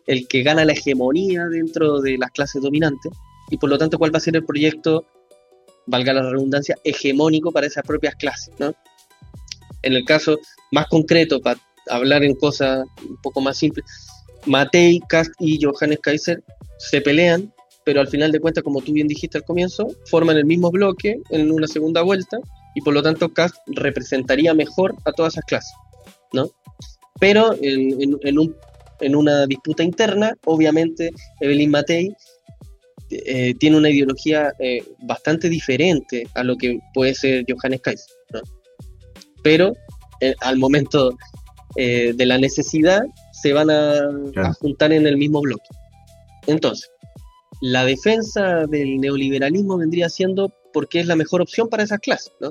el que gana la hegemonía dentro de las clases dominantes, y por lo tanto cuál va a ser el proyecto, valga la redundancia, hegemónico para esas propias clases, ¿no? En el caso más concreto, para hablar en cosas un poco más simples, Matei, Kast y Johannes Kaiser se pelean, pero al final de cuentas, como tú bien dijiste al comienzo, forman el mismo bloque en una segunda vuelta, y por lo tanto Kast representaría mejor a todas esas clases, ¿no? Pero en una disputa interna, obviamente, Evelyn Matei tiene una ideología bastante diferente a lo que puede ser Johannes Kaiser, ¿no? Pero al momento de la necesidad se van a juntar en el mismo bloque. Entonces, la defensa del neoliberalismo vendría siendo porque es la mejor opción para esas clases, ¿no?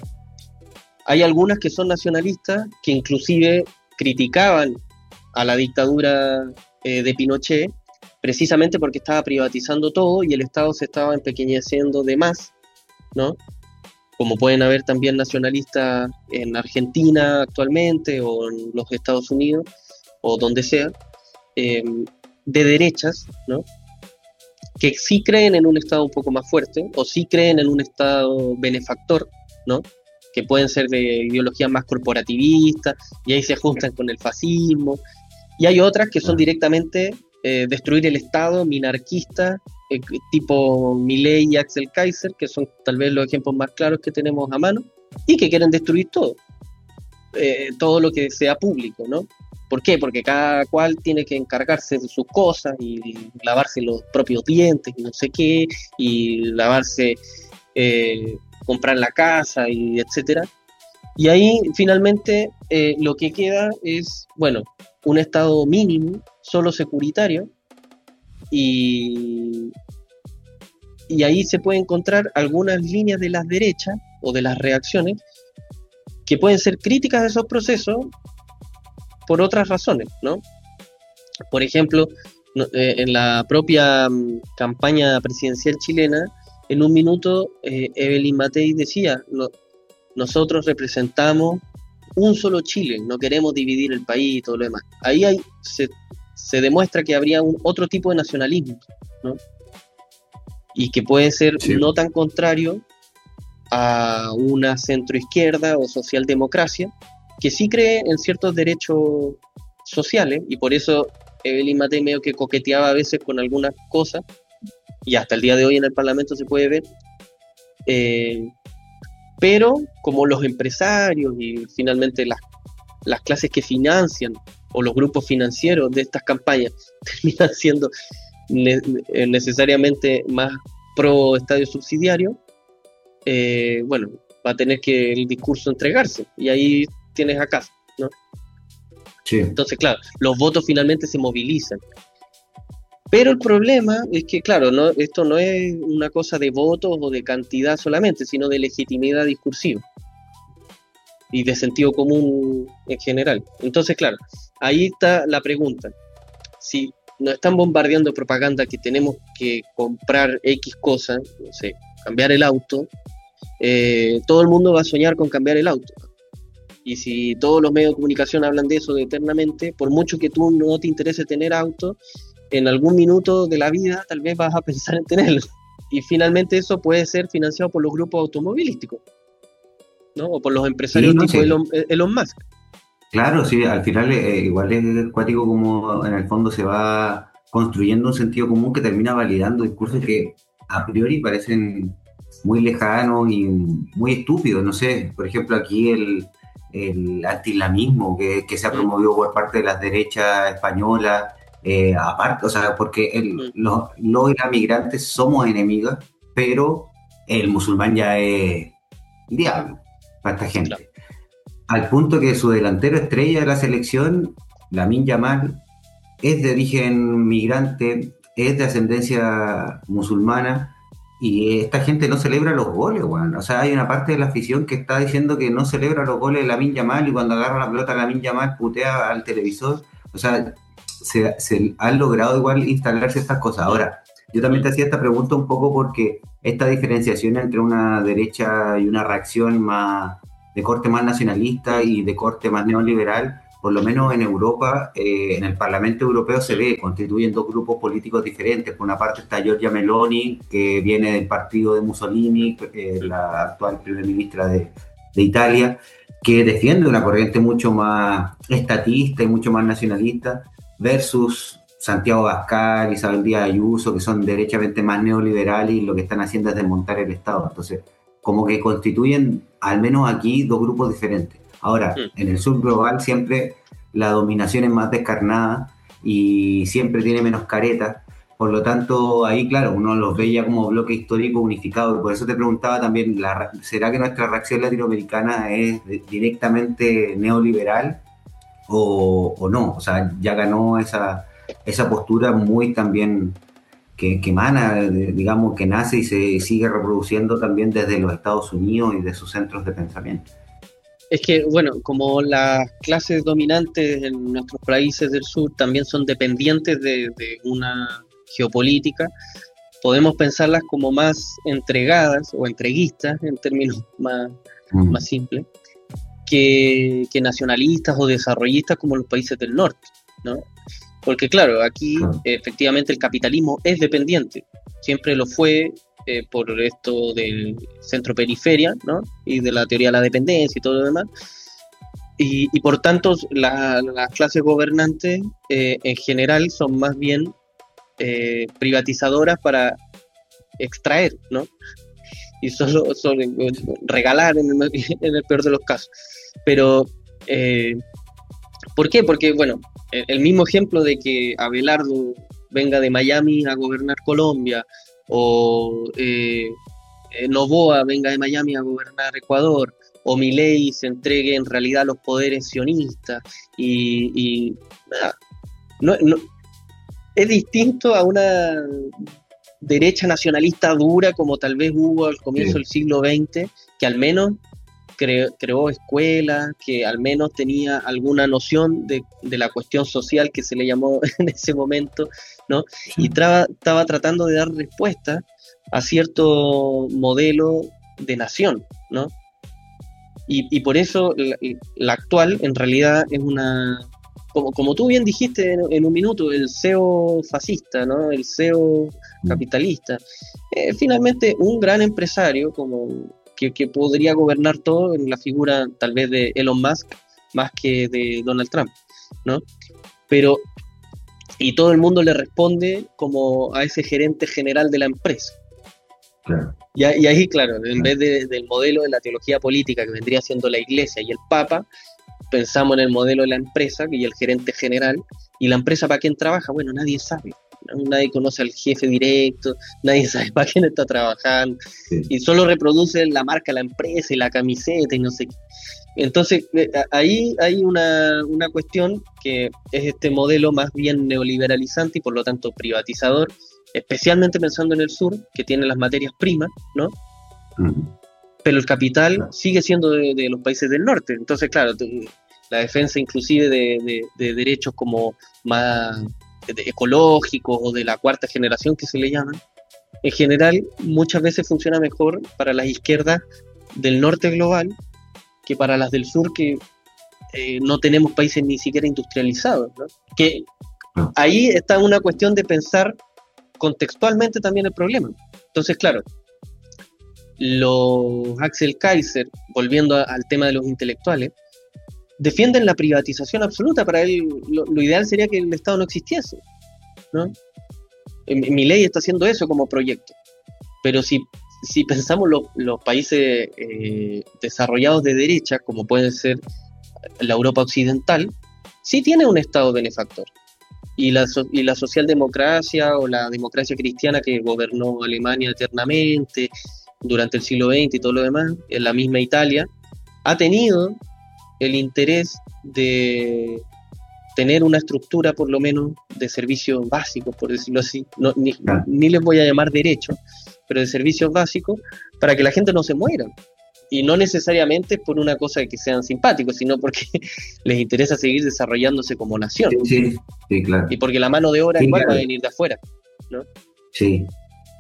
Hay algunas que son nacionalistas, que inclusive criticaban a la dictadura de Pinochet, precisamente porque estaba privatizando todo y el Estado se estaba empequeñeciendo de más, ¿no? Como pueden haber también nacionalistas en Argentina actualmente, o en los Estados Unidos, o donde sea, de derechas, ¿no? Que sí creen en un Estado un poco más fuerte, o sí creen en un Estado benefactor, ¿no? Que pueden ser de ideología más corporativista, y ahí se juntan con el fascismo, y hay otras que son directamente destruir el Estado, minarquista, tipo Milei y Axel Kaiser, que son tal vez los ejemplos más claros que tenemos a mano, y que quieren destruir todo lo que sea público, ¿no? ¿Por qué? Porque cada cual tiene que encargarse de sus cosas y lavarse los propios dientes y no sé qué, y lavarse, comprar la casa y etcétera. Y ahí finalmente lo que queda es, bueno, un Estado mínimo, solo securitario, y ahí se puede encontrar algunas líneas de las derechas o de las reacciones que pueden ser críticas de esos procesos por otras razones, ¿no? Por ejemplo, en la propia campaña presidencial chilena, en un minuto Evelyn Matei decía, nosotros representamos un solo Chile, no queremos dividir el país y todo lo demás. Ahí se demuestra que habría otro tipo de nacionalismo, ¿no? Y que puede ser no tan contrario a una centroizquierda o socialdemocracia, que sí cree en ciertos derechos sociales, y por eso Evelyn Matei medio que coqueteaba a veces con algunas cosas, y hasta el día de hoy en el Parlamento se puede ver, pero como los empresarios y finalmente las clases que financian, o los grupos financieros de estas campañas, terminan siendo necesariamente más pro estadio subsidiario, bueno, va a tener que el discurso entregarse, y ahí tienes acá, ¿no? Sí. Entonces, claro, los votos finalmente se movilizan. Pero el problema es que, claro, esto no es una cosa de votos o de cantidad solamente, sino de legitimidad discursiva y de sentido común en general. Entonces, claro, ahí está la pregunta. Si nos están bombardeando propaganda que tenemos que comprar X cosas, no sé, cambiar el auto, todo el mundo va a soñar con cambiar el auto. Y si todos los medios de comunicación hablan de eso eternamente, por mucho que tú no te interese tener auto, en algún minuto de la vida tal vez vas a pensar en tenerlo. Y finalmente eso puede ser financiado por los grupos automovilísticos, ¿no? O por los empresarios tipo Elon Musk. Claro, sí, al final igual es cuático como en el fondo se va construyendo un sentido común que termina validando discursos que a priori parecen muy lejanos y muy estúpidos. No sé, por ejemplo, aquí el anti-islamismo que se ha promovido por parte de las derechas españolas, aparte, o sea, porque los inmigrantes somos enemigos, pero el musulmán ya es diablo para esta gente. Claro. Al punto que su delantero estrella de la selección, Lamine Yamal, es de origen migrante, es de ascendencia musulmana, y esta gente no celebra los goles, bueno. O sea, hay una parte de la afición que está diciendo que no celebra los goles de Lamine Yamal, y cuando agarra la pelota Lamine Yamal putea al televisor. O sea, se han logrado igual instalarse estas cosas. Ahora, yo también te hacía esta pregunta un poco porque esta diferenciación entre una derecha y una reacción más de corte más nacionalista y de corte más neoliberal por lo menos en Europa, en el Parlamento Europeo se ve, constituyen dos grupos políticos diferentes. Por una parte está Giorgia Meloni, que viene del partido de Mussolini, la actual primera ministra de Italia, que defiende una corriente mucho más estatista y mucho más nacionalista, versus Santiago Abascal, Isabel Díaz Ayuso, que son derechamente más neoliberales y lo que están haciendo es desmontar el Estado. Entonces, como que constituyen, al menos aquí, dos grupos diferentes. Ahora, en el sur global siempre la dominación es más descarnada y siempre tiene menos caretas. Por lo tanto, ahí, claro, uno los ve ya como bloque histórico unificado. Y por eso te preguntaba también, ¿será que nuestra reacción latinoamericana es directamente neoliberal o no? O sea, ya ganó esa postura muy también que emana, digamos, que nace y se sigue reproduciendo también desde los Estados Unidos y de sus centros de pensamiento. Es que, bueno, como las clases dominantes en nuestros países del sur también son dependientes de una geopolítica, podemos pensarlas como más entregadas o entreguistas, en términos más simples, que nacionalistas o desarrollistas como los países del norte, ¿no? Porque claro, aquí efectivamente el capitalismo es dependiente, siempre lo fue, por esto del centro-periferia, ¿no? Y de la teoría de la dependencia y todo lo demás. Y por tanto, las clases gobernantes en general son más bien privatizadoras para extraer, ¿no? Y solo regalar en el peor de los casos. Pero, ¿por qué? Porque, bueno, el mismo ejemplo de que Abelardo venga de Miami a gobernar Colombia, o Noboa venga de Miami a gobernar Ecuador, o Milei se entregue en realidad a los poderes sionistas, no, es distinto a una derecha nacionalista dura como tal vez hubo al comienzo del siglo XX, que al menos creó escuelas, que al menos tenía alguna noción de la cuestión social que se le llamó en ese momento, ¿no? Sí. Y estaba tratando de dar respuesta a cierto modelo de nación, ¿no? Y por eso la actual en realidad es una, como tú bien dijiste en un minuto, el CEO fascista, ¿no? El CEO capitalista. Finalmente un gran empresario como que podría gobernar todo en la figura tal vez de Elon Musk más que de Donald Trump, ¿no? Pero, y todo el mundo le responde como a ese gerente general de la empresa. Claro. Y ahí, claro, en vez del modelo de la teología política que vendría siendo la iglesia y el papa, pensamos en el modelo de la empresa y el gerente general. ¿Y la empresa para quién trabaja? Bueno, nadie sabe. Nadie conoce al jefe directo, nadie sabe para quién está trabajando, sí. Y solo reproduce la marca, la empresa y la camiseta y no sé qué. Entonces, ahí hay una cuestión que es este modelo más bien neoliberalizante y por lo tanto privatizador, especialmente pensando en el sur, que tiene las materias primas, ¿no? Pero el capital sigue siendo de los países del norte. Entonces, claro, la defensa inclusive de derechos como más ecológicos o de la cuarta generación que se le llama, en general muchas veces funciona mejor para las izquierdas del norte global que para las del sur, que no tenemos países ni siquiera industrializados, ¿no? Que ahí está una cuestión de pensar contextualmente también el problema. Entonces, claro, los Axel Kaiser, volviendo al tema de los intelectuales, defienden la privatización absoluta. Para él lo ideal sería que el Estado no existiese, ¿no? Milei está haciendo eso como proyecto. Pero si pensamos los países desarrollados de derecha, como puede ser la Europa occidental, sí tiene un Estado benefactor. Y la socialdemocracia o la democracia cristiana que gobernó Alemania eternamente durante el siglo XX y todo lo demás, en la misma Italia, ha tenido el interés de tener una estructura por lo menos de servicios básicos, por decirlo así, ni les voy a llamar derechos, pero de servicios básicos para que la gente no se muera. Y no necesariamente por una cosa de que sean simpáticos, sino porque les interesa seguir desarrollándose como nación. Sí, claro. Y porque la mano de obra igual va a venir de afuera, ¿no? Sí.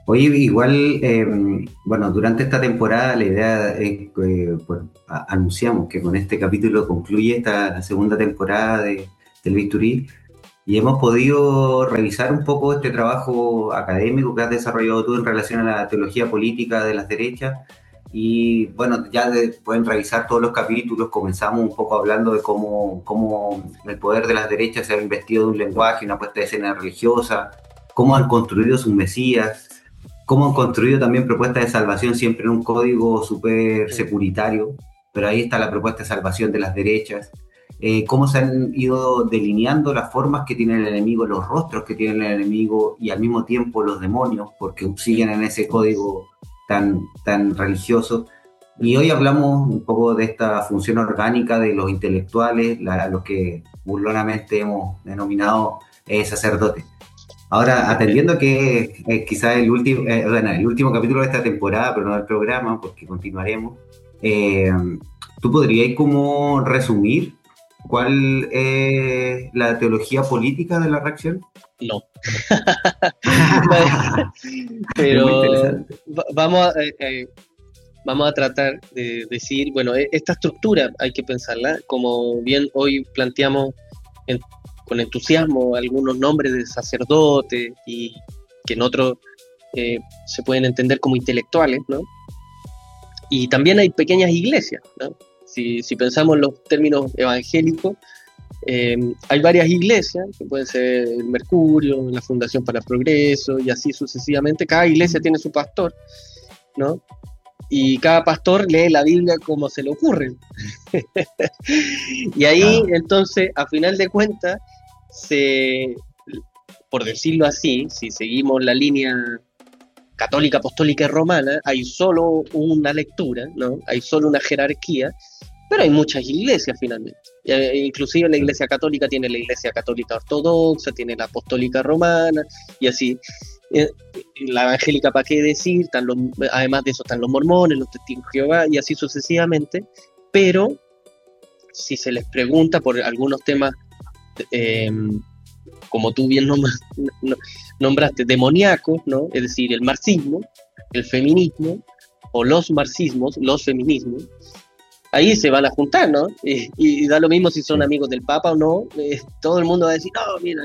Oye, igual, bueno, durante esta temporada la idea es que pues, anunciamos que con este capítulo concluye esta segunda temporada del Bisturí y hemos podido revisar un poco este trabajo académico que has desarrollado tú en relación a la teología política de las derechas. Y bueno, pueden revisar todos los capítulos. Comenzamos un poco hablando de cómo el poder de las derechas se ha investido de un lenguaje, una puesta de escena religiosa, cómo han construido sus mesías, cómo han construido también propuestas de salvación siempre en un código súper securitario, pero ahí está la propuesta de salvación de las derechas. Cómo se han ido delineando las formas que tiene el enemigo, los rostros que tiene el enemigo y al mismo tiempo los demonios, porque siguen en ese código tan religioso. Y hoy hablamos un poco de esta función orgánica de los intelectuales, los que burlonamente hemos denominado sacerdotes. Ahora, atendiendo que quizás el último capítulo de esta temporada, pero no del programa, porque continuaremos, ¿tú podrías como resumir cuál es la teología política de la reacción? No. Es muy Pero interesante. vamos a tratar de decir, bueno, esta estructura hay que pensarla, como bien hoy planteamos con entusiasmo algunos nombres de sacerdotes y que en otros se pueden entender como intelectuales, ¿no? Y también hay pequeñas iglesias, ¿no? Si pensamos en los términos evangélicos, hay varias iglesias, que pueden ser el Mercurio, la Fundación para el Progreso, y así sucesivamente. Cada iglesia tiene su pastor, ¿no? Y cada pastor lee la Biblia como se le ocurre. Y ahí, entonces, a final de cuentas, por decirlo así, si seguimos la línea católica, apostólica y romana, hay solo una lectura, ¿no? Hay solo una jerarquía, pero hay muchas iglesias finalmente. Inclusive la iglesia católica tiene la iglesia católica ortodoxa, tiene la apostólica romana, y así. La evangélica, ¿para qué decir? Además de eso están los mormones, los testigos de Jehová, y así sucesivamente. Pero si se les pregunta por algunos temas, como tú bien nombraste, demoníacos, ¿no? Es decir, el marxismo, el feminismo, o los marxismos, los feminismos, ahí se van a juntar, ¿no? Y da lo mismo si son amigos del Papa o no, todo el mundo va a decir, no, mira,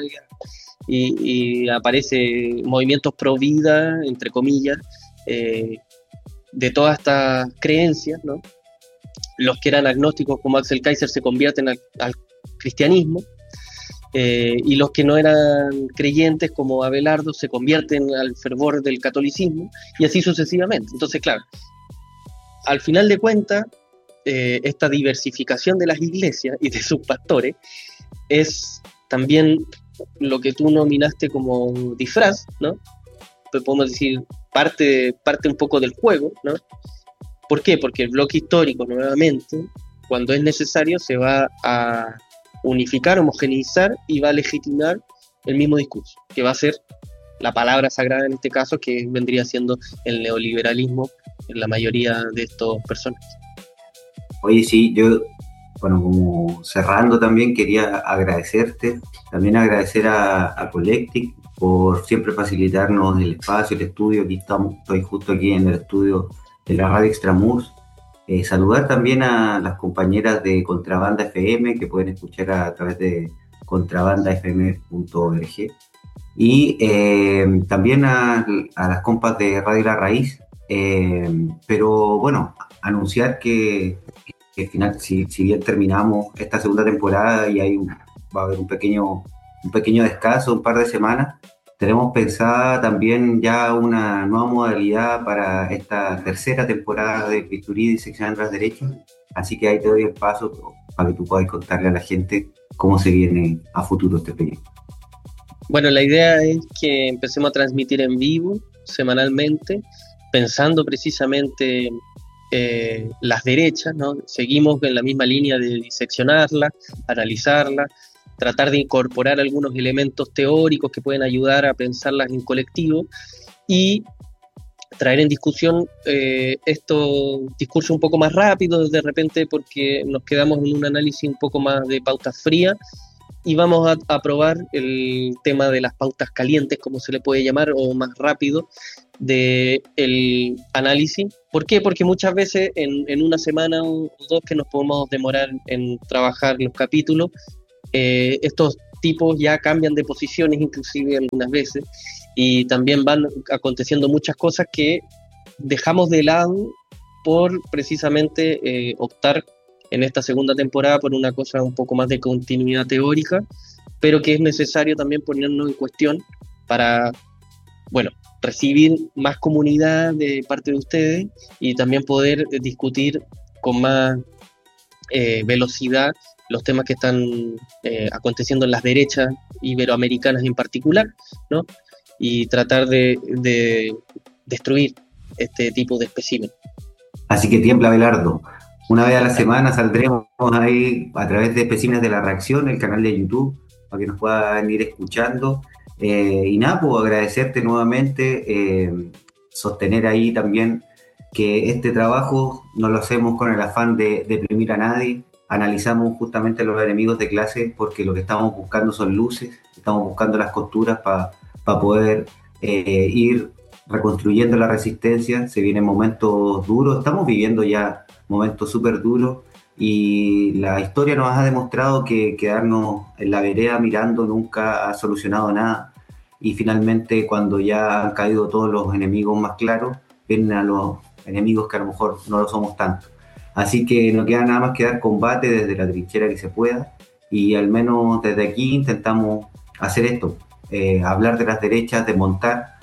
y aparece movimientos pro vida, entre comillas, de todas estas creencias, ¿no? Los que eran agnósticos como Axel Kaiser se convierten al cristianismo, y los que no eran creyentes como Abelardo se convierten al fervor del catolicismo, y así sucesivamente. Entonces, claro, al final de cuentas, esta diversificación de las iglesias y de sus pastores es también lo que tú nominaste como disfraz, ¿no? Pues podemos decir parte un poco del juego, ¿no? ¿Por qué? Porque el bloque histórico, nuevamente, cuando es necesario, se va a unificar, homogeneizar y va a legitimar el mismo discurso, que va a ser la palabra sagrada en este caso, que vendría siendo el neoliberalismo en la mayoría de estos personajes. Oye, sí, yo, bueno, como cerrando también quería agradecerte, también agradecer a Collective por siempre facilitarnos el espacio, el estudio. Aquí estoy justo aquí en el estudio de la radio Extramurs. Saludar también a las compañeras de Contrabanda FM que pueden escuchar a través de contrabandafm.org y también a las compas de Radio La Raíz. Pero bueno, anunciar que final, si bien terminamos esta segunda temporada y va a haber un pequeño descanso, un par de semanas, tenemos pensada también ya una nueva modalidad para esta tercera temporada de Bisturí Diseccionando las Derechas. Así que ahí te doy el paso para que tú puedas contarle a la gente cómo se viene a futuro este proyecto. Bueno, la idea es que empecemos a transmitir en vivo semanalmente, pensando precisamente las derechas, ¿no? Seguimos en la misma línea de diseccionarlas, analizarlas, tratar de incorporar algunos elementos teóricos que pueden ayudar a pensarlas en colectivo y traer en discusión estos discursos un poco más rápidos de repente, porque nos quedamos en un análisis un poco más de pautas frías, y vamos a probar el tema de las pautas calientes, como se le puede llamar, o más rápido, del análisis. ¿Por qué? Porque muchas veces en una semana o dos que nos podemos demorar en trabajar los capítulos, estos tipos ya cambian de posiciones inclusive algunas veces, y también van aconteciendo muchas cosas que dejamos de lado por precisamente optar en esta segunda temporada por una cosa un poco más de continuidad teórica, pero que es necesario también ponernos en cuestión para, bueno, recibir más comunidad de parte de ustedes y también poder discutir con más velocidad los temas que están aconteciendo en las derechas iberoamericanas en particular, ¿no? Y tratar de destruir este tipo de espécimen. Así que tiembla, Belardo. Una vez a la semana saldremos ahí a través de Especímenes de la Reacción, el canal de YouTube, para que nos puedan ir escuchando. Y nada, pues agradecerte nuevamente, sostener ahí también que este trabajo no lo hacemos con el afán de deprimir a nadie. Analizamos justamente los enemigos de clase porque lo que estamos buscando son luces, estamos buscando las costuras para poder ir reconstruyendo la resistencia. Se vienen momentos duros, estamos viviendo ya momentos súper duros y la historia nos ha demostrado que quedarnos en la vereda mirando nunca ha solucionado nada, y finalmente cuando ya han caído todos los enemigos más claros, vienen a los enemigos que a lo mejor no lo somos tanto. Así que no queda nada más que dar combate desde la trinchera que se pueda, y al menos desde aquí intentamos hacer esto, hablar de las derechas, desmontar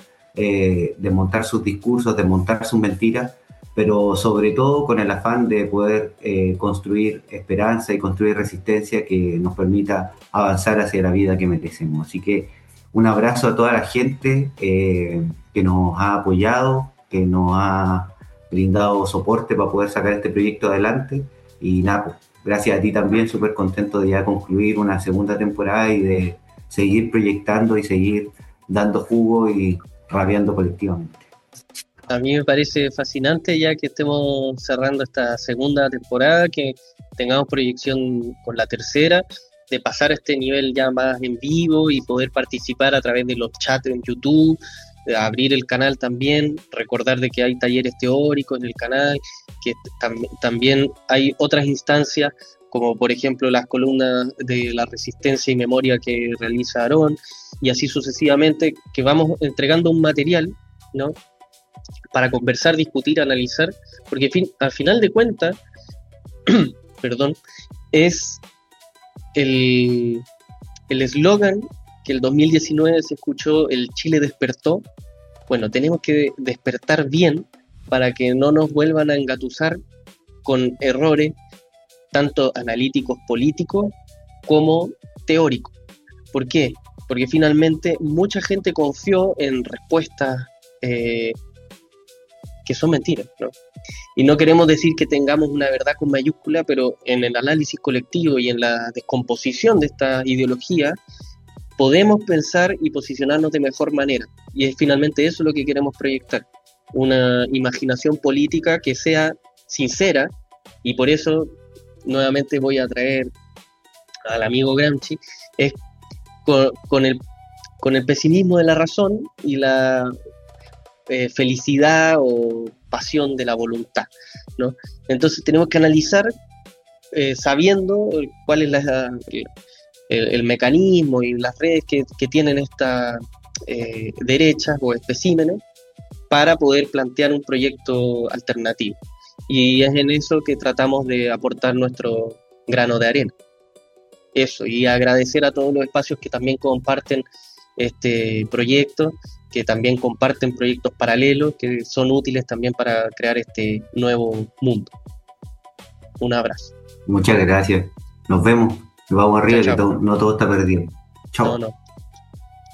sus discursos, desmontar sus mentiras, pero sobre todo con el afán de poder construir esperanza y construir resistencia que nos permita avanzar hacia la vida que merecemos. Así que un abrazo a toda la gente que nos ha apoyado, que nos ha brindado soporte para poder sacar este proyecto adelante, y nada, pues, gracias a ti también, súper contento de ya concluir una segunda temporada y de seguir proyectando y seguir dando jugo y rabiando colectivamente. A mí me parece fascinante ya que estemos cerrando esta segunda temporada, que tengamos proyección con la tercera, de pasar a este nivel ya más en vivo y poder participar a través de los chats en YouTube, de abrir el canal también, recordar de que hay talleres teóricos en el canal, que también hay otras instancias, como por ejemplo las columnas de la resistencia y memoria que realiza Aarón, y así sucesivamente, que vamos entregando un material, ¿no?, para conversar, discutir, analizar, porque al final de cuentas, perdón, es el eslogan que el 2019 se escuchó, el Chile despertó. Bueno, tenemos que despertar bien para que no nos vuelvan a engatusar con errores, tanto analíticos políticos como teóricos. ¿Por qué? Porque finalmente mucha gente confió en respuestas que son mentiras, ¿no? Y no queremos decir que tengamos una verdad con mayúscula, pero en el análisis colectivo y en la descomposición de esta ideología podemos pensar y posicionarnos de mejor manera. Y es finalmente eso lo que queremos proyectar, una imaginación política que sea sincera, y por eso nuevamente voy a traer al amigo Gramsci, es con el pesimismo de la razón y la felicidad o pasión de la voluntad, ¿no? Entonces tenemos que analizar sabiendo cuál es el mecanismo y las redes que tienen estas derechas o especímenes para poder plantear un proyecto alternativo. Y es en eso que tratamos de aportar nuestro grano de arena. Eso, y agradecer a todos los espacios que también comparten este proyecto, que también comparten proyectos paralelos que son útiles también para crear este nuevo mundo. Un abrazo. Muchas gracias. Nos vemos. Vamos arriba, chao, chao. Que no todo está perdido. Chao. No.